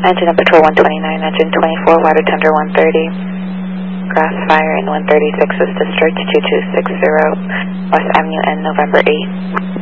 Engine of Patrol 129, Engine 24, Water Tender 130. Grass fire in 136th District, 2260 West Avenue N, November 8.